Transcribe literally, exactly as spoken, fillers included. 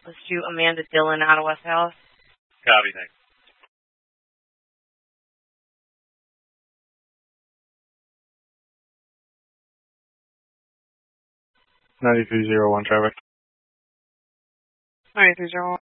Let's do Amanda Dillon out of West Dallas. Copy, thanks. ninety-three zero one traffic. ninety-three zero one.